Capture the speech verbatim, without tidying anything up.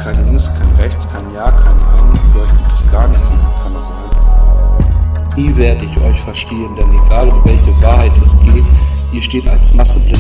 kein Links, kein Rechts, kein Ja, kein Nein. Für euch gibt es gar nichts, kann es sein. Nie werde ich euch verstehen, denn egal um welche Wahrheit es geht, ihr steht als Masse blind